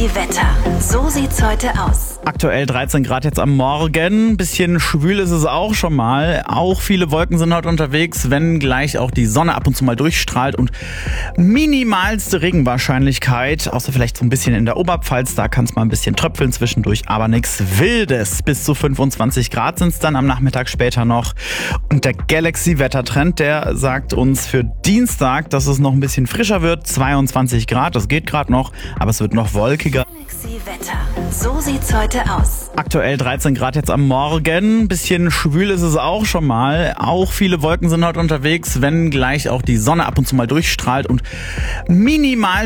Wetter. So sieht's heute aus. Aktuell 13 Grad jetzt am Morgen. Bisschen schwül ist es auch schon mal. Auch viele Wolken sind heute unterwegs, wenn gleich auch die Sonne ab und zu mal durchstrahlt und minimalste Regenwahrscheinlichkeit, außer vielleicht so ein bisschen in der Oberpfalz, da kann es mal ein bisschen tröpfeln zwischendurch, aber nichts Wildes. Bis zu 25 Grad sind es dann am Nachmittag später noch. Und der Galaxy-Wettertrend, der sagt uns für Dienstag, dass es noch ein bisschen frischer wird. 22 Grad, das geht gerade noch, aber es wird noch wolkiger. Galaxy Wetter. So sieht's heute aus. Aktuell 13 Grad jetzt am Morgen. Bisschen schwül ist es auch schon mal. Auch viele Wolken sind heute unterwegs, wenn gleich auch die Sonne ab und zu mal durchstrahlt und minimal